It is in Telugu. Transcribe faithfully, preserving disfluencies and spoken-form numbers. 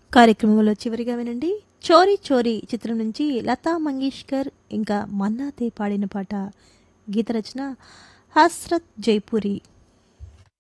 కార్యక్రమంలో చివరిగా వినండి చోరీ చోరీ చిత్రం నుంచి లతా మంగేష్కర్ ఇంకా మన్నాతే పాడిన పాట. గీత రచన హస్రత్ జైపూరి.